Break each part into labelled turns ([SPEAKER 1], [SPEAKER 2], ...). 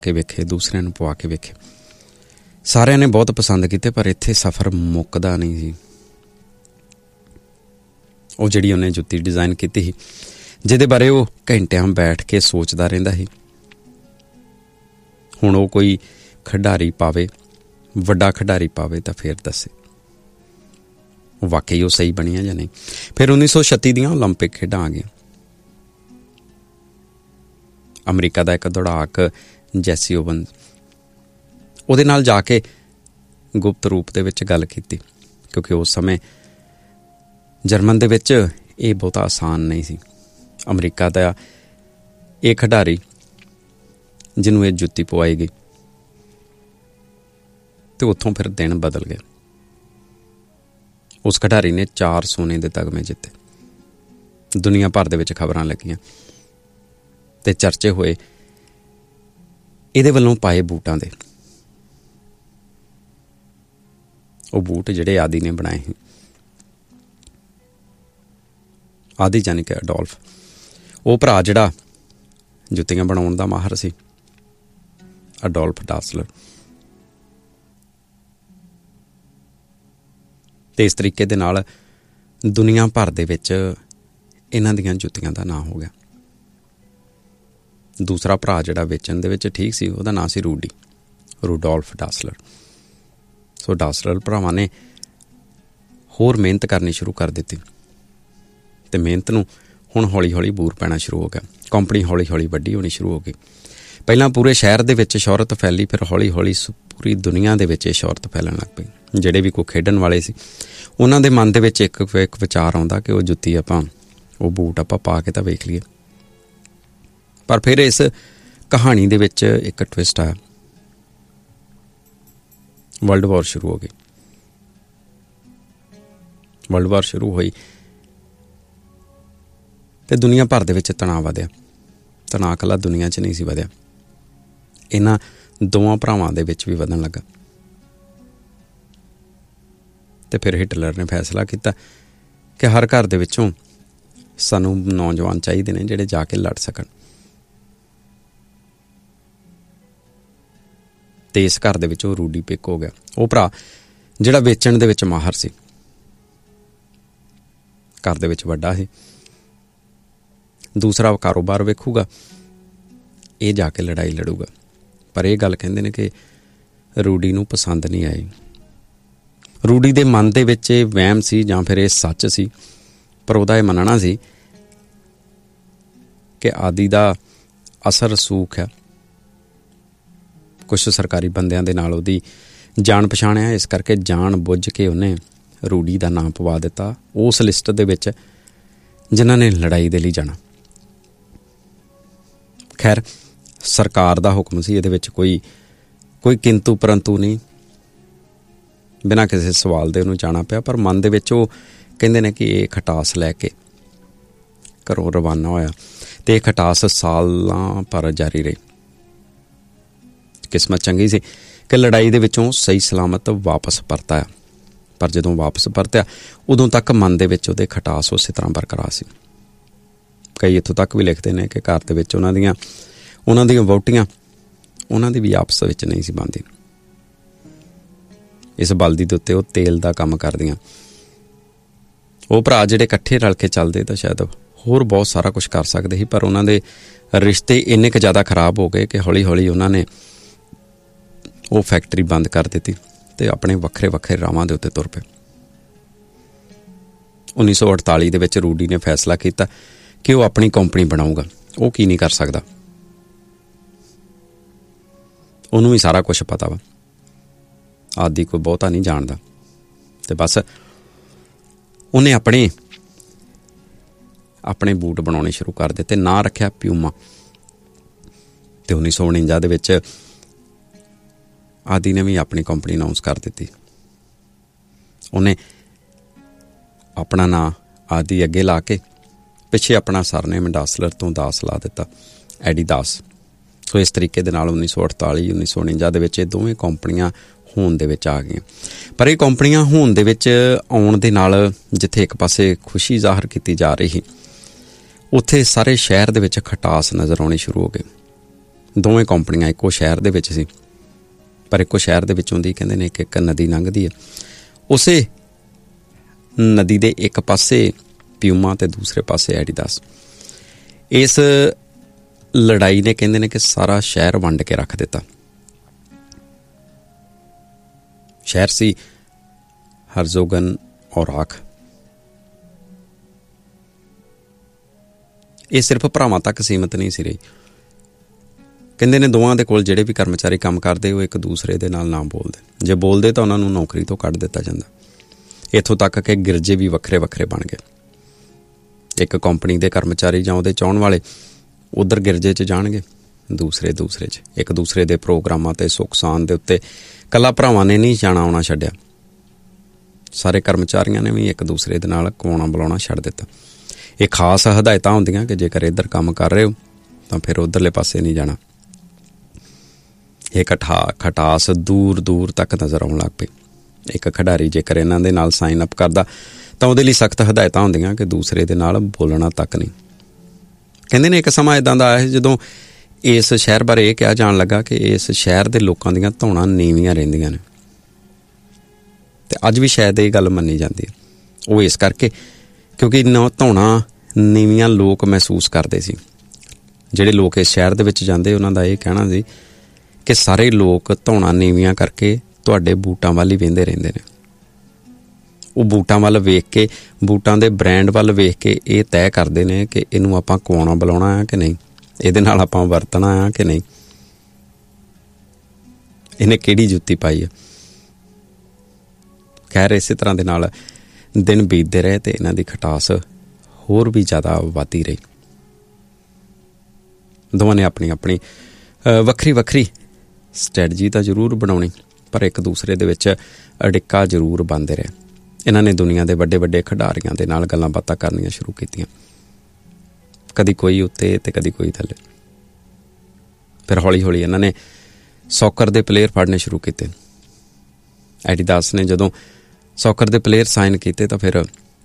[SPEAKER 1] ਕੇ ਵੇਖੇ, ਦੂਸਰਿਆਂ ਨੂੰ ਪਵਾ ਕੇ ਵੇਖੇ। ਸਾਰਿਆਂ ਨੇ ਬਹੁਤ ਪਸੰਦ ਕੀਤੇ, ਪਰ ਇੱਥੇ ਸਫ਼ਰ ਮੁੱਕਦਾ ਨਹੀਂ ਸੀ। ਉਹ ਜਿਹੜੀ ਉਹਨੇ ਜੁੱਤੀ ਡਿਜ਼ਾਈਨ ਕੀਤੀ ਸੀ, ਜਿਹਦੇ ਬਾਰੇ ਉਹ ਘੰਟਿਆਂ ਬੈਠ ਕੇ ਸੋਚਦਾ ਰਹਿੰਦਾ ਸੀ, ਹੁਣ ਉਹ ਕੋਈ ਖਿਡਾਰੀ ਪਾਵੇ, ਵੱਡਾ ਖਿਡਾਰੀ ਪਾਵੇ ਤਾਂ ਫਿਰ ਦੱਸੇ ਵਾਕਈ ਉਹ ਸਹੀ ਬਣੀਆਂ ਜਾਂ ਨਹੀਂ। ਫਿਰ 1936 ਦੀਆਂ ਓਲੰਪਿਕ ਖੇਡਾਂ ਆ ਗਈਆਂ। ਅਮਰੀਕਾ ਦਾ ਇੱਕ ਦੌੜਾਕ ਜੈਸੀ ਓਵਨ, ਉਹਦੇ ਨਾਲ ਜਾ ਕੇ ਗੁਪਤ ਰੂਪ ਦੇ ਵਿੱਚ ਗੱਲ ਕੀਤੀ, ਕਿਉਂਕਿ ਉਸ ਸਮੇਂ ਜਰਮਨ ਦੇ ਵਿੱਚ ਇਹ ਬਹੁਤਾ ਆਸਾਨ ਨਹੀਂ ਸੀ। ਅਮਰੀਕਾ ਦਾ ਇਹ ਖਿਡਾਰੀ ਜਿਹਨੂੰ ਇਹ ਜੁੱਤੀ ਪਵਾਈ ਗਈ, ਤੇ ਉੱਥੋਂ ਫਿਰ ਦਿਨ ਬਦਲ ਗਏ। ਉਸ ਖਿਡਾਰੀ ਨੇ 4 ਸੋਨੇ ਦੇ ਤਗਮੇ ਜਿੱਤੇ। ਦੁਨੀਆ ਭਰ ਦੇ ਵਿੱਚ ਖਬਰਾਂ ਲੱਗੀਆਂ ਤੇ ਚਰਚੇ ਹੋਏ ਇਹਦੇ ਵੱਲੋਂ ਪਾਏ ਬੂਟਾਂ ਦੇ। ਉਹ ਬੂਟ ਜਿਹੜੇ ਆਦੀ ਨੇ ਬਣਾਏ ਸੀ, ਆਦੀ ਜਾਨੀ ਕਿ ਅਡੋਲਫ, ਉਹ ਭਰਾ ਜਿਹੜਾ ਜੁੱਤੀਆਂ ਬਣਾਉਣ ਦਾ ਮਾਹਰ ਸੀ, ਅਡੋਲਫ ਡਾਸਲਰ। ਤੇ ਇਸ ਤਰੀਕੇ ਦੇ ਨਾਲ ਦੁਨੀਆ ਭਰ ਦੇ ਵਿੱਚ ਇਹਨਾਂ ਦੀਆਂ ਜੁੱਤੀਆਂ ਦਾ ਨਾਂ ਹੋ ਗਿਆ। ਦੂਸਰਾ ਭਰਾ ਜਿਹੜਾ ਵੇਚਣ ਦੇ ਵਿੱਚ ਠੀਕ ਸੀ, ਉਹਦਾ ਨਾਂ ਸੀ ਰੂਡੋਲਫ ਡਾਸਲਰ। ਸੋ ਡਾਸਲਰ ਭਰਾਵਾਂ ਨੇ ਹੋਰ ਮਿਹਨਤ ਕਰਨੀ ਸ਼ੁਰੂ ਕਰ ਦਿੱਤੀ, ਤੇ ਮਿਹਨਤ ਨੂੰ ਹੁਣ ਹੌਲੀ ਹੌਲੀ ਬੂਰ ਪੈਣਾ ਸ਼ੁਰੂ ਹੋ ਗਿਆ। ਕੰਪਨੀ ਹੌਲੀ ਹੌਲੀ ਵੱਡੀ ਹੋਣੀ ਸ਼ੁਰੂ ਹੋ ਗਈ। ਪਹਿਲਾਂ ਪੂਰੇ ਸ਼ਹਿਰ ਦੇ ਵਿੱਚ ਸ਼ੋਹਰਤ ਫੈਲੀ, ਫਿਰ ਹੌਲੀ ਹੌਲੀ ਪੂਰੀ ਦੁਨੀਆ ਦੇ ਵਿੱਚ ਇਹ ਸ਼ੋਹਰਤ ਫੈਲਣ ਲੱਗ ਪਈ। ਜਿਹੜੇ ਵੀ ਕੋਈ ਖੇਡਣ ਵਾਲੇ ਸੀ, ਉਹਨਾਂ ਦੇ ਮਨ ਦੇ ਵਿੱਚ ਇੱਕ ਵਿਚਾਰ ਆਉਂਦਾ ਕਿ ਉਹ ਜੁੱਤੀ ਉਹ ਬੂਟ ਆਪਾਂ ਪਾ ਕੇ ਤਾਂ ਵੇਖ ਲਈਏ। ਪਰ ਫਿਰ ਇਸ ਕਹਾਣੀ ਦੇ ਵਿੱਚ ਇੱਕ ਟਵਿਸਟ ਆਇਆ। ਵਰਲਡ ਵਾਰ ਸ਼ੁਰੂ ਹੋ ਗਈ। ਵਰਲਡ ਵਾਰ ਸ਼ੁਰੂ ਹੋਈ ਤੇ ਦੁਨੀਆ ਭਰ ਦੇ ਵਿੱਚ ਤਣਾਅ ਵਧਿਆ। ਤਣਾਅ ਇਕੱਲਾ ਦੁਨੀਆ 'ਚ ਨਹੀਂ ਸੀ ਵਧਿਆ, ਇਹਨਾਂ ਦੋਵਾਂ ਭਰਾਵਾਂ ਦੇ ਵਿੱਚ ਵੀ ਵਧਣ ਲੱਗਾ। ਤੇ ਫਿਰ ਹਿਟਲਰ ਨੇ ਫੈਸਲਾ ਕੀਤਾ ਕਿ ਹਰ ਘਰ ਦੇ ਵਿੱਚੋਂ ਸਾਨੂੰ ਨੌਜਵਾਨ ਚਾਹੀਦੇ ਨੇ ਜਿਹੜੇ ਜਾ ਕੇ ਲੜ ਸਕਣ। ਤੇ ਇਸ ਘਰ ਦੇ ਵਿੱਚ ਉਹ ਰੂਡੀ ਪਿਕ ਹੋ ਗਿਆ, ਉਹ ਭਰਾ ਜਿਹੜਾ ਵੇਚਣ ਦੇ ਵਿੱਚ ਮਾਹਰ ਸੀ, ਘਰ ਦੇ ਵਿੱਚ ਵੱਡਾ ਸੀ। ਦੂਸਰਾ ਕਾਰੋਬਾਰ ਵੇਖੂਗਾ, ਇਹ ਜਾ ਕੇ ਲੜਾਈ ਲੜੂਗਾ। ਪਰ ਇਹ ਗੱਲ ਕਹਿੰਦੇ ਨੇ ਕਿ ਰੂਡੀ ਨੂੰ ਪਸੰਦ ਨਹੀਂ ਆਈ। ਰੂਡੀ ਦੇ ਮਨ ਦੇ ਵਿੱਚ ਇਹ ਵਹਿਮ ਸੀ ਜਾਂ ਫਿਰ ਇਹ ਸੱਚ ਸੀ, ਪਰ ਉਹਦਾ ਇਹ ਮੰਨਣਾ ਸੀ ਕਿ ਆਦੀ ਦਾ ਅਸਰ ਰਸੂਖ ਹੈ। ਕੁਛ ਸਰਕਾਰੀ ਬੰਦਿਆਂ ਦੇ ਨਾਲ ਉਹਦੀ ਜਾਣ ਪਛਾਣ ਹੈ, ਇਸ ਕਰਕੇ ਜਾਣ ਬੁੱਝ ਕੇ ਉਹਨੇ ਰੂਡੀ ਦਾ ਨਾਮ ਪਵਾ ਦਿੱਤਾ ਉਸ ਲਿਸਟ ਦੇ ਵਿੱਚ ਜਿਨ੍ਹਾਂ ਨੇ ਲੜਾਈ ਦੇ ਲਈ ਜਾਣਾ। ਖੈਰ, ਸਰਕਾਰ ਦਾ ਹੁਕਮ ਸੀ, ਇਹਦੇ ਵਿੱਚ ਕੋਈ ਕਿੰਤੂ ਪਰੰਤੂ ਨਹੀਂ। ਬਿਨਾਂ ਕਿਸੇ ਸਵਾਲ ਦੇ ਉਹਨੂੰ ਜਾਣਾ ਪਿਆ। ਪਰ ਮਨ ਦੇ ਵਿੱਚ ਉਹ ਕਹਿੰਦੇ ਨੇ ਕਿ ਇਹ ਖਟਾਸ ਲੈ ਕੇ ਘਰੋਂ ਰਵਾਨਾ ਹੋਇਆ, ਤੇ ਇਹ ਖਟਾਸ ਸਾਲਾਂ ਭਰ ਜਾਰੀ ਰਹੀ। ਕਿਸਮਤ ਚੰਗੀ ਸੀ ਕਿ ਲੜਾਈ ਦੇ ਵਿੱਚੋਂ ਸਹੀ ਸਲਾਮਤ ਵਾਪਸ ਪਰਤਿਆ। ਪਰ ਜਦੋਂ ਵਾਪਸ ਪਰਤਿਆ, ਉਦੋਂ ਤੱਕ ਮਨ ਦੇ ਵਿੱਚ ਉਹਦੇ ਖਟਾਸ ਉਸੇ ਤਰ੍ਹਾਂ ਬਰਕਰਾਰ ਸੀ। ਕਈ ਇੱਥੋਂ ਤੱਕ ਵੀ ਲਿਖਦੇ ਨੇ ਕਿ ਘਰ ਦੇ ਵਿੱਚ ਉਹਨਾਂ ਦੀਆਂ ਵਹੁਟੀਆਂ ਉਹਨਾਂ ਦੀ ਵੀ ਆਪਸ ਵਿੱਚ ਨਹੀਂ ਸੀ ਬਣਦੀ। ਇਸ ਬਲਦੀ ਦੇ ਉੱਤੇ ਉਹ ਤੇਲ ਦਾ ਕੰਮ ਕਰਦੀਆਂ। ਉਹ ਭਰਾ ਜਿਹੜੇ ਇਕੱਠੇ ਰਲ ਕੇ ਚੱਲਦੇ ਤਾਂ ਸ਼ਾਇਦ ਹੋਰ ਬਹੁਤ ਸਾਰਾ ਕੁਛ ਕਰ ਸਕਦੇ ਸੀ, ਪਰ ਉਹਨਾਂ ਦੇ ਰਿਸ਼ਤੇ ਇੰਨੇ ਕੁ ਜ਼ਿਆਦਾ ਖਰਾਬ ਹੋ ਗਏ ਕਿ ਹੌਲੀ ਹੌਲੀ ਉਹਨਾਂ ਨੇ ਉਹ ਫੈਕਟਰੀ ਬੰਦ ਕਰ ਦਿੱਤੀ ਤੇ ਆਪਣੇ ਵੱਖਰੇ ਵੱਖਰੇ ਰਾਹਾਂ ਦੇ ਉੱਤੇ ਤੁਰ ਪਏ। 1948 ਦੇ ਵਿੱਚ ਰੂਡੀ ਨੇ ਫੈਸਲਾ ਕੀਤਾ ਕਿ ਉਹ ਆਪਣੀ ਕੰਪਨੀ ਬਣਾਊਗਾ। ਉਹ ਕੀ ਨਹੀਂ ਕਰ ਸਕਦਾ, ਉਹਨੂੰ ਵੀ ਸਾਰਾ ਕੁਛ ਪਤਾ ਵਾ। ਆਦੀ ਕੋਈ ਬਹੁਤਾ ਨਹੀਂ ਜਾਣਦਾ। ਤੇ ਬਸ ਉਹਨੇ ਆਪਣੇ ਬੂਟ ਬਣਾਉਣੇ ਸ਼ੁਰੂ ਕਰ ਦਿੱਤੇ। ਨਾਂ ਰੱਖਿਆ ਪਿਊਮਾ। ਤੇ 1949 ਦੇ ਵਿੱਚ ਆਦੀ ਨੇ ਵੀ ਆਪਣੀ ਕੰਪਨੀ ਅਨਾਊਂਸ ਕਰ ਦਿੱਤੀ। ਉਹਨੇ ਆਪਣਾ ਨਾਂ ਆਦੀ ਅੱਗੇ ਲਾ ਕੇ ਪਿੱਛੇ ਆਪਣਾ ਸਰਨੇਮ ਡਾਸਲਰ ਤੋਂ ਦਾਸ ਲਾ ਦਿੱਤਾ, ਐਡੀ ਦਾਸ। ਸੋ ਇਸ ਤਰੀਕੇ ਦੇ ਨਾਲ 1948 1949 ਦੇ ਵਿੱਚ ਇਹ ਦੋਵੇਂ ਕੰਪਨੀਆਂ ਹੋਂਦ ਦੇ ਵਿੱਚ ਆ ਗਈਆਂ। ਪਰ ਇਹ ਕੰਪਨੀਆਂ ਹੋਂਦ ਦੇ ਵਿੱਚ ਆਉਣ ਦੇ ਨਾਲ ਜਿੱਥੇ ਇੱਕ ਪਾਸੇ ਖੁਸ਼ੀ ਜ਼ਾਹਰ ਕੀਤੀ ਜਾ ਰਹੀ ਸੀ, ਉੱਥੇ ਸਾਰੇ ਸ਼ਹਿਰ ਦੇ ਵਿੱਚ ਖਟਾਸ ਨਜ਼ਰ ਆਉਣੀ ਸ਼ੁਰੂ ਹੋ ਗਈ। ਦੋਵੇਂ ਕੰਪਨੀਆਂ ਇੱਕੋ ਸ਼ਹਿਰ ਦੇ ਵਿੱਚ ਸੀ, ਪਰ ਇੱਕੋ ਸ਼ਹਿਰ ਦੇ ਵਿੱਚੋਂ ਦੀ ਕਹਿੰਦੇ ਨੇ ਇੱਕ ਨਦੀ ਲੰਘਦੀ ਹੈ। ਉਸੇ ਨਦੀ ਦੇ ਇੱਕ ਪਾਸੇ ਪਿਊਮਾ ਤੇ ਦੂਸਰੇ ਪਾਸੇ ਐਡੀਦਾਸ। ਇਸ ਲੜਾਈ ਨੇ ਕਹਿੰਦੇ ਨੇ ਕਿ ਸਾਰਾ ਸ਼ਹਿਰ ਵੰਡ ਕੇ ਰੱਖ ਦਿੱਤਾ। ਸ਼ਹਿਰ ਸੀ ਹਰਜ਼ੋਗਨ ਔਰਾਖ। ਇਹ ਸਿਰਫ ਭਰਾਵਾਂ ਤੱਕ ਸੀਮਤ ਨਹੀਂ ਸੀ ਰਹੀ। ਕਹਿੰਦੇ ਨੇ ਦੋਵਾਂ ਦੇ ਕੋਲ ਜਿਹੜੇ ਵੀ ਕਰਮਚਾਰੀ ਕੰਮ ਕਰਦੇ ਉਹ ਇੱਕ ਦੂਸਰੇ ਦੇ ਨਾਲ ਨਾ ਬੋਲਦੇ, ਜੇ ਬੋਲਦੇ ਤਾਂ ਉਹਨਾਂ ਨੂੰ ਨੌਕਰੀ ਤੋਂ ਕੱਢ ਦਿੱਤਾ ਜਾਂਦਾ। ਇੱਥੋਂ ਤੱਕ ਕਿ ਗਿਰਜੇ ਵੀ ਵੱਖਰੇ ਵੱਖਰੇ ਬਣ ਗਏ। ਇੱਕ ਕੰਪਨੀ ਦੇ ਕਰਮਚਾਰੀ ਜਾਂ ਉਹਦੇ ਚਾਹੁਣ ਵਾਲੇ ਉੱਧਰ ਗਿਰਜੇ 'ਚ ਜਾਣਗੇ, ਦੂਸਰੇ 'ਚ। ਇੱਕ ਦੂਸਰੇ ਦੇ ਪ੍ਰੋਗਰਾਮਾਂ ਤੇ ਸੁੱਖ-ਸਾਂਦ ਦੇ ਉੱਤੇ ਇਕੱਲਾ ਭਰਾਵਾਂ ਨੇ ਨਹੀਂ ਜਾਣਾ ਆਉਣਾ ਛੱਡਿਆ, ਸਾਰੇ ਕਰਮਚਾਰੀਆਂ ਨੇ ਵੀ ਇੱਕ ਦੂਸਰੇ ਦੇ ਨਾਲ ਕਵਾਉਣਾ ਬੁਲਾਉਣਾ ਛੱਡ ਦਿੱਤਾ। ਇਹ ਖਾਸ ਹਦਾਇਤਾਂ ਹੁੰਦੀਆਂ ਕਿ ਜੇਕਰ ਇੱਧਰ ਕੰਮ ਕਰ ਰਹੇ ਹੋ ਤਾਂ ਫਿਰ ਉੱਧਰਲੇ ਪਾਸੇ ਨਹੀਂ ਜਾਣਾ। ਇਹ ਖਟਾਸ ਦੂਰ ਦੂਰ ਤੱਕ ਨਜ਼ਰ ਆਉਣ ਲੱਗ ਪਈ। ਇੱਕ ਖਿਡਾਰੀ ਜੇਕਰ ਇਹਨਾਂ ਦੇ ਨਾਲ ਸਾਈਨ ਅਪ ਕਰਦਾ ਤਾਂ ਉਹਦੇ ਲਈ ਸਖਤ ਹਦਾਇਤਾਂ ਹੁੰਦੀਆਂ ਕਿ ਦੂਸਰੇ ਦੇ ਨਾਲ ਬੋਲਣਾ ਤੱਕ ਨਹੀਂ। ਕਹਿੰਦੇ ਨੇ ਇੱਕ ਸਮਾਂ ਇੱਦਾਂ ਦਾ ਆਇਆ ਜਦੋਂ ਇਸ ਸ਼ਹਿਰ ਬਾਰੇ ਇਹ ਕਿਹਾ ਜਾਣ ਲੱਗਾ ਕਿ ਇਸ ਸ਼ਹਿਰ ਦੇ ਲੋਕਾਂ ਦੀਆਂ ਧੌਣਾਂ ਨੀਵੀਆਂ ਰਹਿੰਦੀਆਂ ਨੇ। ਤੇ ਅੱਜ ਵੀ ਸ਼ਾਇਦ ਇਹ ਗੱਲ ਮੰਨੀ ਜਾਂਦੀ ਹੈ। ਉਹ ਇਸ ਕਰਕੇ ਕਿਉਂਕਿ ਧੌਣਾਂ ਨੀਵੀਆਂ ਲੋਕ ਮਹਿਸੂਸ ਕਰਦੇ ਸੀ। ਜਿਹੜੇ ਲੋਕ ਇਸ ਸ਼ਹਿਰ ਦੇ ਵਿੱਚ ਜਾਂਦੇ ਉਹਨਾਂ ਦਾ ਇਹ ਕਹਿਣਾ ਸੀ ਕਿ ਸਾਰੇ ਲੋਕ ਧੌਣਾਂ ਨੀਵੀਆਂ ਕਰਕੇ ਤੁਹਾਡੇ ਬੂਟਾਂ ਵੱਲ ਹੀ ਵੇਂਦੇ ਰਹਿੰਦੇ ਨੇ। ਉਹ ਬੂਟਾਂ ਵੱਲ ਵੇਖ ਕੇ, ਬੂਟਾਂ ਦੇ ਬ੍ਰਾਂਡ ਵੱਲ ਵੇਖ ਕੇ ਇਹ ਤੈਅ ਕਰਦੇ ਨੇ ਕਿ ਇਹਨੂੰ ਆਪਾਂ ਕਵਾਉਣਾ ਬੁਲਾਉਣਾ ਆ ਕਿ ਨਹੀਂ, ਇਹਦੇ ਨਾਲ ਆਪਾਂ ਵਰਤਣਾ ਆ ਕਿ ਨਹੀਂ, ਇਹਨੇ ਕਿਹੜੀ ਜੁੱਤੀ ਪਾਈ ਆ। ਖੈਰ ਇਸੇ ਤਰ੍ਹਾਂ ਦੇ ਨਾਲ ਦਿਨ ਬੀਤਦੇ ਰਹੇ ਤੇ ਇਹਨਾਂ ਦੀ ਖਟਾਸ ਹੋਰ ਵੀ ਜ਼ਿਆਦਾ ਵੱਧਦੀ ਰਹੀ। ਦੋਵਾਂ ਨੇ ਆਪਣੀ ਆਪਣੀ ਵੱਖਰੀ ਵੱਖਰੀ ਸਟ੍ਰੈਟਜੀ ਤਾਂ ਜ਼ਰੂਰ ਬਣਾਉਣੀ, ਪਰ ਇੱਕ ਦੂਸਰੇ ਦੇ ਵਿੱਚ ਅੜਿੱਕਾ ਜ਼ਰੂਰ ਬਣਦੇ ਰਹੇ। ਇਹਨਾਂ ਨੇ ਦੁਨੀਆ ਦੇ ਵੱਡੇ ਵੱਡੇ ਖਿਡਾਰੀਆਂ ਦੇ ਨਾਲ ਗੱਲਾਂ ਬਾਤਾਂ ਕਰਨੀਆਂ ਸ਼ੁਰੂ ਕੀਤੀਆਂ, ਕਦੀ ਕੋਈ ਉੱਤੇ ਤੇ ਕਦੀ ਕੋਈ ਥੱਲੇ। ਫਿਰ ਹੌਲੀ ਹੌਲੀ ਇਹਨਾਂ ਨੇ ਸੌਕਰ ਦੇ ਪਲੇਅਰ ਫੜਨੇ ਸ਼ੁਰੂ ਕੀਤੇ। ਐਡੀਦਾਸ ਨੇ ਜਦੋਂ ਸੌਕਰ ਦੇ ਪਲੇਅਰ ਸਾਈਨ ਕੀਤੇ ਤਾਂ ਫਿਰ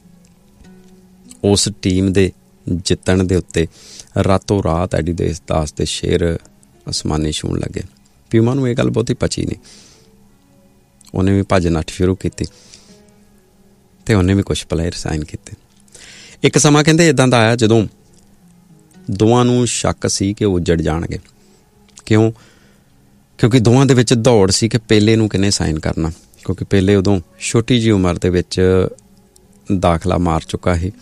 [SPEAKER 1] ਉਸ ਟੀਮ ਦੇ ਜਿੱਤਣ ਦੇ ਉੱਤੇ ਰਾਤੋਂ ਰਾਤ ਐਡੀਦਾਸ ਦੇ ਸ਼ੇਅਰ ਅਸਮਾਨੀ ਛੂਹਣ ਲੱਗੇ। ਪਿਊਮਾ ਨੂੰ ਇਹ ਗੱਲ ਬਹੁਤੀ ਪਚੀ ਨਹੀਂ। ਉਹਨੇ ਵੀ ਭੱਜ ਨੱਠ ਸ਼ੁਰੂ ਕੀਤੀ ਤੇ ਉਹਨੇ ਵੀ ਕੁਛ ਪਲੇਅਰ ਸਾਈਨ ਕੀਤੇ। ਇੱਕ ਸਮਾਂ ਕਹਿੰਦੇ ਇੱਦਾਂ ਦਾ ਆਇਆ ਜਦੋਂ ਦੋਵਾਂ ਨੂੰ ਸ਼ੱਕ ਸੀ ਕਿ ਉਹ ਉੱਜੜ ਜਾਣਗੇ। ਕਿਉਂਕਿ ਦੋਵਾਂ ਦੇ ਵਿੱਚ ਦੌੜ ਸੀ ਕਿ ਪੇਲੇ ਨੂੰ ਕਿਹਨੇ ਸਾਈਨ ਕਰਨਾ, ਕਿਉਂਕਿ ਪੇਲੇ ਉਦੋਂ ਛੋਟੀ ਜਿਹੀ ਉਮਰ ਦੇ ਵਿੱਚ ਦਾਖਲਾ ਮਾਰ ਚੁੱਕਾ ਸੀ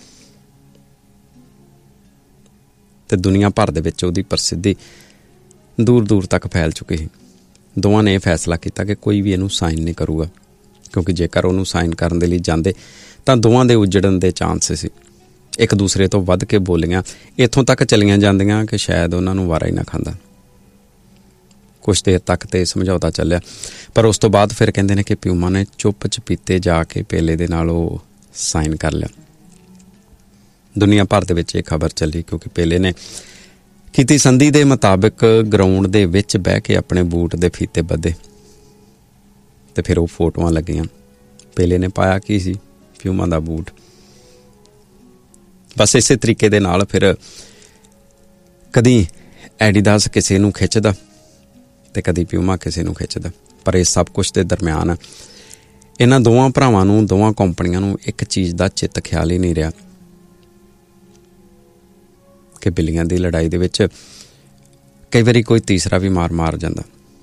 [SPEAKER 1] ਤੇ ਦੁਨੀਆ ਭਰ ਦੇ ਵਿੱਚ ਉਹਦੀ ਪ੍ਰਸਿੱਧੀ ਦੂਰ ਦੂਰ ਤੱਕ ਫੈਲ ਚੁੱਕੀ ਸੀ। ਦੋਵਾਂ ਨੇ ਇਹ ਫੈਸਲਾ ਕੀਤਾ ਕਿ ਕੋਈ ਵੀ ਇਹਨੂੰ ਸਾਈਨ ਨਹੀਂ ਕਰੂਗਾ, ਕਿਉਂਕਿ ਜੇਕਰ ਉਹਨੂੰ ਸਾਈਨ ਕਰਨ ਦੇ ਲਈ ਜਾਂਦੇ ਤਾਂ ਦੋਵਾਂ ਦੇ ਉੱਜੜਨ ਦੇ ਚਾਂਸ ਸੀ। ਇੱਕ ਦੂਸਰੇ ਤੋਂ ਵੱਧ ਕੇ ਬੋਲੀਆਂ ਇੱਥੋਂ ਤੱਕ ਚਲੀਆਂ ਜਾਂਦੀਆਂ ਕਿ ਸ਼ਾਇਦ ਉਹਨਾਂ ਨੂੰ ਵਾਰਾ ਹੀ ਨਾ ਖਾਂਦਾ। ਕੁਛ ਦੇਰ ਤੱਕ ਤੇ ਸਮਝੌਤਾ ਚੱਲਿਆ, ਪਰ ਉਸ ਤੋਂ ਬਾਅਦ ਫਿਰ ਕਹਿੰਦੇ ਨੇ ਕਿ ਪਿਊਮਾ ਨੇ ਚੁੱਪ ਚਪੀਤੇ ਜਾ ਕੇ ਪੇਲੇ ਦੇ ਨਾਲ ਉਹ ਸਾਈਨ ਕਰ ਲਿਆ। ਦੁਨੀਆ ਭਰ ਦੇ ਵਿੱਚ ਇਹ ਖਬਰ ਚੱਲੀ ਕਿਉਂਕਿ ਪੇਲੇ ਨੇ ਕੀਤੀ ਸੰਧੀ ਦੇ ਮੁਤਾਬਿਕ ਗਰਾਊਂਡ ਦੇ ਵਿੱਚ ਬਹਿ ਕੇ ਆਪਣੇ ਬੂਟ ਦੇ ਫੀਤੇ ਬੱਧੇ ਤੇ ਫਿਰ ਉਹ ਫੋਟੋਆਂ ਲੱਗੀਆਂ। ਪੇਲੇ ਨੇ ਪਾਇਆ ਕੀ ਸੀ? ਪਿਊਮਾ ਦਾ ਬੂਟ। ਬਸ ਇਸੇ ਤਰੀਕੇ ਦੇ ਨਾਲ ਫਿਰ ਕਦੀ ਐਡੀਦਾਸ ਕਿਸੇ ਨੂੰ ਖਿੱਚਦਾ ਤੇ ਕਦੀ ਪਿਊਮਾ ਕਿਸੇ ਨੂੰ ਖਿੱਚਦਾ, ਪਰ ਇਹ ਸਭ ਕੁਛ ਦੇ ਦਰਮਿਆਨ ਇਹਨਾਂ ਦੋਵਾਂ ਭਰਾਵਾਂ ਨੂੰ, ਦੋਵਾਂ ਕੰਪਨੀਆਂ ਨੂੰ ਇੱਕ ਚੀਜ਼ ਦਾ ਚਿੱਤ ਖਿਆਲ ਹੀ ਨਹੀਂ ਰਿਹਾ ਕਿ ਬਿੱਲੀਆਂ ਦੀ ਲੜਾਈ ਦੇ ਵਿੱਚ ਕਈ ਵਾਰੀ ਕੋਈ ਤੀਸਰਾ ਵੀ ਮਾਰ ਜਾਂਦਾ।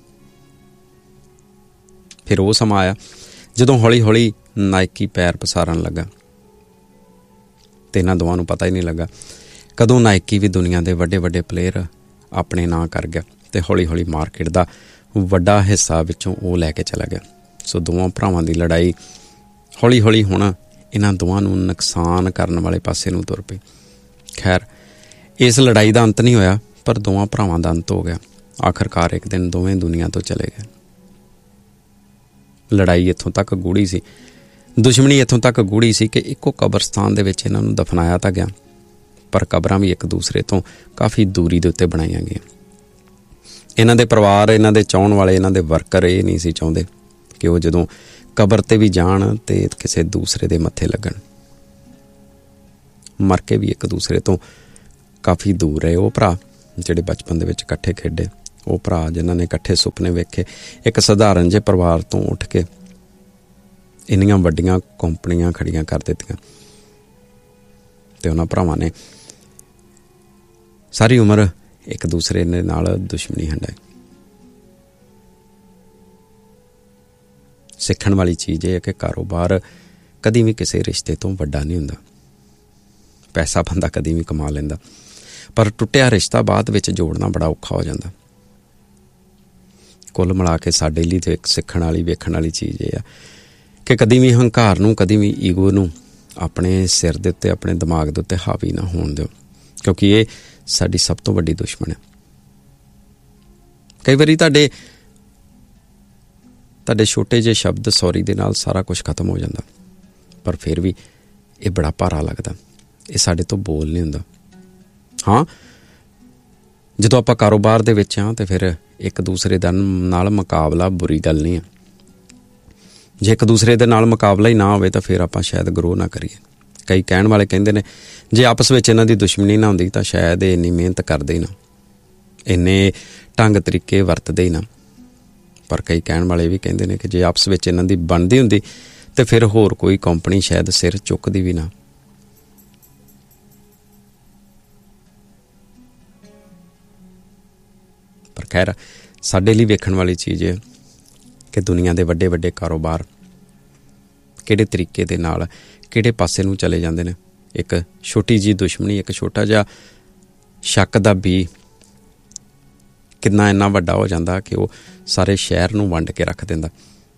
[SPEAKER 1] ਫਿਰ ਉਹ ਸਮਾਂ ਆਇਆ ਜਦੋਂ ਹੌਲੀ ਹੌਲੀ ਨਾਇਕੀ ਪੈਰ ਪਸਾਰਨ ਲੱਗਾ ਤੇ ਇਹਨਾਂ ਦੋਵਾਂ ਨੂੰ ਪਤਾ ਹੀ ਨਹੀਂ ਲੱਗਾ ਕਦੋਂ ਨਾਇਕੀ ਵੀ ਦੁਨੀਆ ਦੇ ਵੱਡੇ ਵੱਡੇ ਪਲੇਅਰ ਆਪਣੇ ਨਾਂ ਕਰ ਗਿਆ ਤੇ ਹੌਲੀ ਹੌਲੀ ਮਾਰਕੀਟ ਦਾ ਵੱਡਾ ਹਿੱਸਾ ਵਿੱਚੋਂ ਉਹ ਲੈ ਕੇ ਚਲਾ ਗਿਆ। ਸੋ ਦੋਵਾਂ ਭਰਾਵਾਂ ਦੀ ਲੜਾਈ ਹੌਲੀ ਹੌਲੀ ਹੁਣ ਇਹਨਾਂ ਦੋਵਾਂ ਨੂੰ ਨੁਕਸਾਨ ਕਰਨ ਵਾਲੇ ਪਾਸੇ ਨੂੰ ਤੁਰ ਪਈ। ਖੈਰ ਇਸ ਲੜਾਈ ਦਾ ਅੰਤ ਨਹੀਂ ਹੋਇਆ, ਪਰ ਦੋਵਾਂ ਭਰਾਵਾਂ ਦਾ ਅੰਤ ਹੋ ਗਿਆ। ਆਖਰਕਾਰ ਇੱਕ ਦਿਨ ਦੋਵੇਂ ਦੁਨੀਆ ਤੋਂ ਚਲੇ ਗਏ। ਲੜਾਈ ਇੱਥੋਂ ਤੱਕ ਗੂੜੀ ਸੀ, ਦੁਸ਼ਮਣੀ ਇੱਥੋਂ ਤੱਕ ਗੂੜੀ ਸੀ ਕਿ ਇੱਕੋ ਕਬਰਸਤਾਨ ਦੇ ਵਿੱਚ ਇਹਨਾਂ ਨੂੰ ਦਫਨਾਇਆ ਤਾਂ ਗਿਆ, ਪਰ ਕਬਰਾਂ ਵੀ ਇੱਕ ਦੂਸਰੇ ਤੋਂ ਕਾਫੀ ਦੂਰੀ ਦੇ ਉੱਤੇ ਬਣਾਈਆਂ ਗਈਆਂ। ਇਹਨਾਂ ਦੇ ਪਰਿਵਾਰ, ਇਹਨਾਂ ਦੇ ਚਾਹੁਣ ਵਾਲੇ, ਇਹਨਾਂ ਦੇ ਵਰਕਰ ਇਹ ਨਹੀਂ ਸੀ ਚਾਹੁੰਦੇ ਕਿ ਉਹ ਜਦੋਂ ਕਬਰ ਤੇ ਵੀ ਜਾਣ ਤੇ ਕਿਸੇ ਦੂਸਰੇ ਦੇ ਮੱਥੇ ਲੱਗਣ। ਮਰ ਕੇ ਵੀ ਇੱਕ ਦੂਸਰੇ ਤੋਂ ਕਾਫੀ ਦੂਰ ਰਹੇ ਉਹ ਭਰਾ ਜਿਹੜੇ ਬਚਪਨ ਦੇ ਵਿੱਚ ਇਕੱਠੇ ਖੇਡੇ, ਉਹ ਭਰਾ ਜਿਨ੍ਹਾਂ ਨੇ ਇਕੱਠੇ ਸੁਪਨੇ ਵੇਖੇ, ਇੱਕ ਸਧਾਰਨ ਜਿਹੇ ਪਰਿਵਾਰ ਤੋਂ ਉੱਠ ਕੇ ਇੰਨੀਆਂ ਵੱਡੀਆਂ ਕੰਪਨੀਆਂ ਖੜੀਆਂ ਕਰ ਦਿੱਤੀਆਂ। ਅਤੇ ਉਹਨਾਂ ਭਰਾਵਾਂ ਨੇ ਸਾਰੀ ਉਮਰ ਇੱਕ ਦੂਸਰੇ ਦੇ ਨਾਲ ਦੁਸ਼ਮਣੀ ਹੰਡਾਈ। ਸਿੱਖਣ ਵਾਲੀ ਚੀਜ਼ ਇਹ ਹੈ ਕਿ ਕਾਰੋਬਾਰ ਕਦੀ ਵੀ ਕਿਸੇ ਰਿਸ਼ਤੇ ਤੋਂ ਵੱਡਾ ਨਹੀਂ ਹੁੰਦਾ। ਪੈਸਾ ਬੰਦਾ ਕਦੀ ਵੀ ਕਮਾ ਲੈਂਦਾ, ਪਰ ਟੁੱਟਿਆ ਰਿਸ਼ਤਾ ਬਾਅਦ ਵਿੱਚ ਜੋੜਨਾ ਬੜਾ ਔਖਾ ਹੋ ਜਾਂਦਾ। ਕੁੱਲ ਮਿਲਾ ਕੇ ਸਾਡੇ ਲਈ ਤਾਂ ਇੱਕ ਸਿੱਖਣ ਵਾਲੀ ਵੇਖਣ ਵਾਲੀ ਚੀਜ਼ ਇਹ ਆ ਕਿ ਕਦੀ ਵੀ ਹੰਕਾਰ ਨੂੰ, ਕਦੀ ਵੀ ਈਗੋ ਨੂੰ ਆਪਣੇ ਸਿਰ ਦੇ ਉੱਤੇ, ਆਪਣੇ ਦਿਮਾਗ ਦੇ ਉੱਤੇ ਹਾਵੀ ਨਾ ਹੋਣ ਦਿਓ, ਕਿਉਂਕਿ ਇਹ ਸਾਡੀ ਸਭ ਤੋਂ ਵੱਡੀ ਦੁਸ਼ਮਣ ਹੈ। ਕਈ ਵਾਰੀ ਤੁਹਾਡੇ ਛੋਟੇ ਜਿਹੇ ਸ਼ਬਦ ਸੌਰੀ ਦੇ ਨਾਲ ਸਾਰਾ ਕੁਝ ਖਤਮ ਹੋ ਜਾਂਦਾ, ਪਰ ਫਿਰ ਵੀ ਇਹ ਬੜਾ ਭਾਰਾ ਲੱਗਦਾ। ਇਹ ਸਾਡੇ ਤੋਂ ਬੋਲ ਨਹੀਂ ਹੁੰਦਾ। ਹਾਂ, ਜਦੋਂ ਆਪਾਂ ਕਾਰੋਬਾਰ ਦੇ ਵਿੱਚ ਹਾਂ ਤਾਂ ਫਿਰ ਇੱਕ ਦੂਸਰੇ ਦਾ ਨਾਲ ਮੁਕਾਬਲਾ ਬੁਰੀ ਗੱਲ ਨਹੀਂ ਹੈ। ਜੇ ਇੱਕ ਦੂਸਰੇ ਦੇ ਨਾਲ ਮੁਕਾਬਲਾ ਹੀ ਨਾ ਹੋਵੇ ਤਾਂ ਫਿਰ ਆਪਾਂ ਸ਼ਾਇਦ ਗਰੋ ਨਾ ਕਰੀਏ। ਕਈ ਕਹਿਣ ਵਾਲੇ ਕਹਿੰਦੇ ਨੇ ਜੇ ਆਪਸ ਵਿੱਚ ਇਹਨਾਂ ਦੀ ਦੁਸ਼ਮਣੀ ਨਾ ਹੁੰਦੀ ਤਾਂ ਸ਼ਾਇਦ ਇਹ ਇੰਨੀ ਮਿਹਨਤ ਕਰਦੇ ਹੀ ਨਾ, ਇੰਨੇ ਢੰਗ ਤਰੀਕੇ ਵਰਤਦੇ ਹੀ ਨਾ। ਪਰ ਕਈ ਕਹਿਣ ਵਾਲੇ ਵੀ ਕਹਿੰਦੇ ਨੇ ਕਿ ਜੇ ਆਪਸ ਵਿੱਚ ਇਹਨਾਂ ਦੀ ਬਣਦੀ ਹੁੰਦੀ ਤਾਂ ਫਿਰ ਹੋਰ ਕੋਈ ਕੰਪਨੀ ਸ਼ਾਇਦ ਸਿਰ ਚੁੱਕਦੀ ਵੀ ਨਾ। ਪਰ ਖੈਰ, ਸਾਡੇ ਲਈ ਵੇਖਣ ਵਾਲੀ ਚੀਜ਼ ਹੈ ਕਿ ਦੁਨੀਆ ਦੇ ਵੱਡੇ ਵੱਡੇ ਕਾਰੋਬਾਰ ਕਿਹੜੇ ਤਰੀਕੇ ਦੇ ਨਾਲ ਕਿਹੜੇ ਪਾਸੇ ਨੂੰ ਚਲੇ ਜਾਂਦੇ ਨੇ। ਇੱਕ ਛੋਟੀ ਜਿਹੀ ਦੁਸ਼ਮਣੀ, ਇੱਕ ਛੋਟਾ ਜਿਹਾ ਸ਼ੱਕ ਦਾ ਵੀ ਕਿੰਨਾ ਇੰਨਾ ਵੱਡਾ ਹੋ ਜਾਂਦਾ ਕਿ ਉਹ ਸਾਰੇ ਸ਼ਹਿਰ ਨੂੰ ਵੰਡ ਕੇ ਰੱਖ ਦਿੰਦਾ।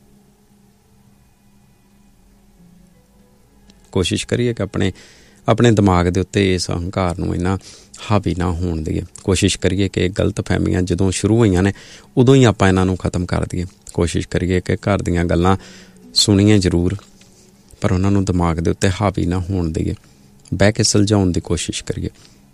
[SPEAKER 1] ਕੋਸ਼ਿਸ਼ ਕਰੀਏ ਕਿ ਆਪਣੇ ਦਿਮਾਗ ਦੇ ਉੱਤੇ ਇਸ ਹੰਕਾਰ ਨੂੰ ਇੰਨਾ ਹਾਵੀ ਨਾ ਹੋਣ ਦੇਈਏ। ਕੋਸ਼ਿਸ਼ ਕਰੀਏ ਕਿ ਗਲਤ ਫਹਿਮੀਆਂ ਜਦੋਂ ਸ਼ੁਰੂ ਹੋਈਆਂ ਨੇ ਉਦੋਂ ਹੀ ਆਪਾਂ ਇਹਨਾਂ ਨੂੰ ਖ਼ਤਮ ਕਰ ਦਈਏ। ਕੋਸ਼ਿਸ਼ ਕਰੀਏ ਕਿ ਘਰ ਦੀਆਂ ਗੱਲਾਂ ਸੁਣੀਏ ਜ਼ਰੂਰ, ਪਰ ਉਹਨਾਂ ਨੂੰ ਦਿਮਾਗ ਦੇ ਉੱਤੇ ਹਾਵੀ ਨਾ ਹੋਣ ਦੇਈਏ। ਬਹਿ ਕੇ ਸੁਲਝਾਉਣ ਦੀ ਕੋਸ਼ਿਸ਼ ਕਰੀਏ।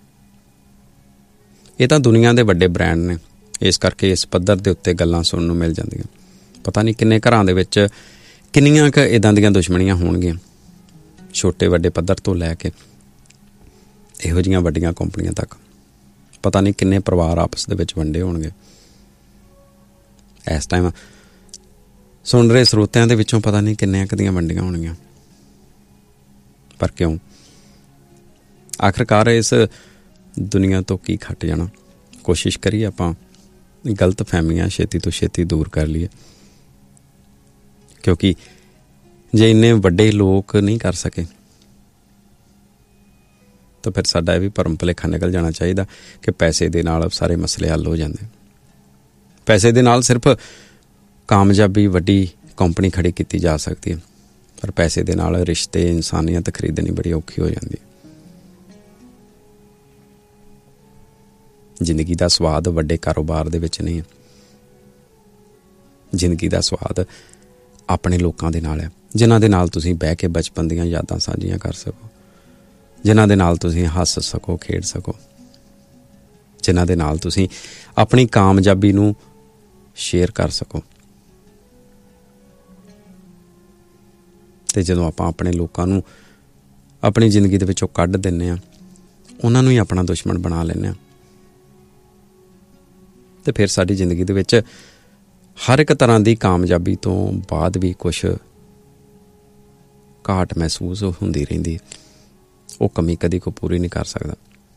[SPEAKER 1] ਇਹ ਤਾਂ ਦੁਨੀਆ ਦੇ ਵੱਡੇ ਬ੍ਰਾਂਡ ਨੇ, ਇਸ ਕਰਕੇ ਇਸ ਪੱਧਰ ਦੇ ਉੱਤੇ ਗੱਲਾਂ ਸੁਣਨ ਨੂੰ ਮਿਲ ਜਾਂਦੀਆਂ। ਪਤਾ ਨਹੀਂ ਕਿੰਨੇ ਘਰਾਂ ਦੇ ਵਿੱਚ ਕਿੰਨੀਆਂ ਕੁ ਇੱਦਾਂ ਦੀਆਂ ਦੁਸ਼ਮਣੀਆਂ ਹੋਣਗੀਆਂ, ਛੋਟੇ ਵੱਡੇ ਪੱਧਰ ਤੋਂ ਲੈ ਕੇ ਇਹੋ ਜਿਹੀਆਂ ਵੱਡੀਆਂ ਕੰਪਨੀਆਂ ਤੱਕ। ਪਤਾ ਨਹੀਂ ਕਿੰਨੇ ਪਰਿਵਾਰ ਆਪਸ ਦੇ ਵਿੱਚ ਵੰਡੇ ਹੋਣਗੇ। ਇਸ ਟਾਈਮ ਸੁਣ ਰਹੇ ਸਰੋਤਿਆਂ ਦੇ ਵਿੱਚੋਂ ਪਤਾ ਨਹੀਂ ਕਿੰਨੀਆਂ ਕੁ ਵੰਡੀਆਂ ਹੋਣਗੀਆਂ। ਪਰ ਕਿਉਂ? ਆਖਰਕਾਰ ਇਸ ਦੁਨੀਆ ਤੋਂ ਕੀ ਖੱਟ ਜਾਣਾ। ਕੋਸ਼ਿਸ਼ ਕਰੀਏ ਆਪਾਂ ਗਲਤ ਫਹਿਮੀਆਂ ਛੇਤੀ ਤੋਂ ਛੇਤੀ ਦੂਰ ਕਰ ਲਈਏ, ਕਿਉਂਕਿ ਜੇ ਇੰਨੇ ਵੱਡੇ ਲੋਕ ਨਹੀਂ ਕਰ ਸਕੇ ਤਾਂ ਫਿਰ ਸਾਡਾ ਇਹ ਵੀ ਭਰਮ ਭੁਲੇਖਾ ਨਿਕਲ ਜਾਣਾ ਚਾਹੀਦਾ ਕਿ ਪੈਸੇ ਦੇ ਨਾਲ ਸਾਰੇ ਮਸਲੇ ਹੱਲ ਹੋ ਜਾਂਦੇ। ਪੈਸੇ ਦੇ ਨਾਲ ਸਿਰਫ ਕਾਮਯਾਬੀ, ਵੱਡੀ ਕੰਪਨੀ ਖੜੀ ਕੀਤੀ ਜਾ ਸਕਦੀ ਹੈ, ਪਰ ਪੈਸੇ ਦੇ ਨਾਲ ਰਿਸ਼ਤੇ, ਇਨਸਾਨੀਅਤ ਖਰੀਦਣੀ ਬੜੀ ਔਖੀ ਹੋ ਜਾਂਦੀ ਹੈ। ਜ਼ਿੰਦਗੀ ਦਾ ਸਵਾਦ ਵੱਡੇ ਕਾਰੋਬਾਰ ਦੇ ਵਿੱਚ ਨਹੀਂ ਹੈ। ਜ਼ਿੰਦਗੀ ਦਾ ਸਵਾਦ ਆਪਣੇ ਲੋਕਾਂ ਦੇ ਨਾਲ ਹੈ, ਜਿਨ੍ਹਾਂ ਦੇ ਨਾਲ ਤੁਸੀਂ ਬਹਿ ਕੇ ਬਚਪਨ ਦੀਆਂ ਯਾਦਾਂ ਸਾਂਝੀਆਂ ਕਰ ਸਕੋ, ਜਿਨ੍ਹਾਂ ਦੇ ਨਾਲ ਤੁਸੀਂ ਹੱਸ ਸਕੋ, ਖੇਡ ਸਕੋ, ਜਿਨ੍ਹਾਂ ਦੇ ਨਾਲ ਤੁਸੀਂ ਆਪਣੀ ਕਾਮਯਾਬੀ ਨੂੰ ਸ਼ੇਅਰ ਕਰ ਸਕੋ। ਅਤੇ ਜਦੋਂ ਆਪਾਂ ਆਪਣੇ ਲੋਕਾਂ ਨੂੰ ਆਪਣੀ ਜ਼ਿੰਦਗੀ ਦੇ ਵਿੱਚੋਂ ਕੱਢ ਦਿੰਦੇ ਹਾਂ, ਉਹਨਾਂ ਨੂੰ ਹੀ ਆਪਣਾ ਦੁਸ਼ਮਣ ਬਣਾ ਲੈਂਦੇ ਹਾਂ, ਅਤੇ ਫਿਰ ਸਾਡੀ ਜ਼ਿੰਦਗੀ ਦੇ ਵਿੱਚ ਹਰ ਇੱਕ ਤਰ੍ਹਾਂ ਦੀ ਕਾਮਯਾਬੀ ਤੋਂ ਬਾਅਦ ਵੀ ਕੁਛ ਘਾਟ ਮਹਿਸੂਸ ਹੁੰਦੀ ਰਹਿੰਦੀ। ਉਹ ਕਮੀ ਕਦੀ ਕੋਈ ਪੂਰੀ ਨਹੀਂ ਕਰ ਸਕਦਾ,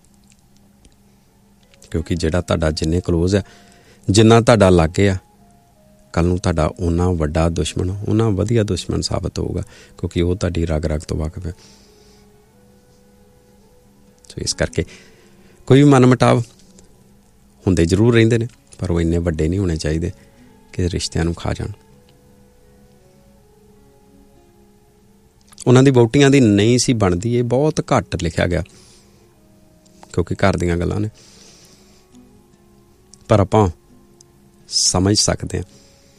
[SPEAKER 1] ਕਿਉਂਕਿ ਜਿਹੜਾ ਤੁਹਾਡਾ ਜਿੰਨੇ ਕਲੋਜ਼ ਹੈ, ਜਿੰਨਾ ਤੁਹਾਡਾ ਲਾਗੇ ਆ, ਕੱਲ੍ਹ ਨੂੰ ਤੁਹਾਡਾ ਓਨਾ ਵੱਡਾ ਦੁਸ਼ਮਣ, ਓਨਾ ਵਧੀਆ ਦੁਸ਼ਮਣ ਸਾਬਤ ਹੋਊਗਾ, ਕਿਉਂਕਿ ਉਹ ਤੁਹਾਡੀ ਰਗ ਰਗ ਤੋਂ ਵਾਕਫ ਹੈ। ਸੋ ਇਸ ਕਰਕੇ ਕੋਈ ਵੀ ਮਨਮੁਟਾਵ ਹੁੰਦੇ ਜ਼ਰੂਰ ਰਹਿੰਦੇ ਨੇ, ਪਰ ਉਹ ਇੰਨੇ ਵੱਡੇ ਨਹੀਂ ਹੋਣੇ ਚਾਹੀਦੇ ਕਿ ਰਿਸ਼ਤਿਆਂ ਨੂੰ ਖਾ ਜਾਣ। ਉਹਨਾਂ ਦੀ ਵਹੁਟੀਆਂ ਦੀ ਨਹੀਂ ਸੀ ਬਣਦੀ, ਇਹ ਬਹੁਤ ਘੱਟ ਲਿਖਿਆ ਗਿਆ ਕਿਉਂਕਿ ਘਰ ਦੀਆਂ ਗੱਲਾਂ ਨੇ, ਪਰ ਆਪਾਂ ਸਮਝ ਸਕਦੇ ਹਾਂ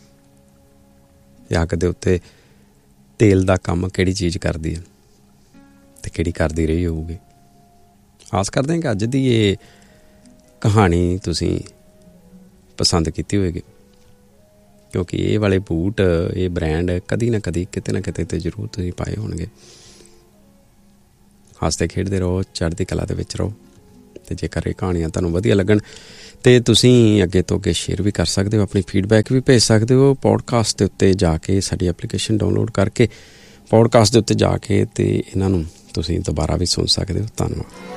[SPEAKER 1] ਅੱਗ ਦੇ ਉੱਤੇ ਤੇਲ ਦਾ ਕੰਮ ਕਿਹੜੀ ਚੀਜ਼ ਕਰਦੀ ਹੈ ਅਤੇ ਕਿਹੜੀ ਕਰਦੀ ਰਹੀ ਹੋਊਗੀ। ਆਸ ਕਰਦੇ ਹਾਂ ਕਿ ਅੱਜ ਦੀ ਇਹ ਕਹਾਣੀ ਤੁਸੀਂ ਪਸੰਦ ਕੀਤੀ ਹੋਵੇਗੀ, ਕਿਉਂਕਿ ਇਹ ਵਾਲੇ ਬੂਟ, ਇਹ ਬ੍ਰਾਂਡ ਕਦੀ ਨਾ ਕਦੀ ਕਿਤੇ ਨਾ ਕਿਤੇ ਤੇ ਜ਼ਰੂਰ ਤੁਸੀਂ ਪਾਏ ਹੋਣਗੇ। ਹੱਸਦੇ ਖੇਡਦੇ ਰਹੋ, ਚੜ੍ਹਦੀ ਕਲਾ ਦੇ ਵਿੱਚ ਰਹੋ। ਅਤੇ ਜੇਕਰ ਇਹ ਕਹਾਣੀਆਂ ਤੁਹਾਨੂੰ ਵਧੀਆ ਲੱਗਣ ਅਤੇ ਤੁਸੀਂ ਅੱਗੇ ਤੋਂ ਅੱਗੇ ਸ਼ੇਅਰ ਵੀ ਕਰ ਸਕਦੇ ਹੋ, ਆਪਣੀ ਫੀਡਬੈਕ ਵੀ ਭੇਜ ਸਕਦੇ ਹੋ ਪੋਡਕਾਸਟ ਦੇ ਉੱਤੇ ਜਾ ਕੇ। ਸਾਡੀ ਐਪਲੀਕੇਸ਼ਨ ਡਾਊਨਲੋਡ ਕਰਕੇ ਪੋਡਕਾਸਟ ਦੇ ਉੱਤੇ ਜਾ ਕੇ ਅਤੇ ਇਹਨਾਂ ਨੂੰ ਤੁਸੀਂ ਦੁਬਾਰਾ ਵੀ ਸੁਣ ਸਕਦੇ ਹੋ। ਧੰਨਵਾਦ।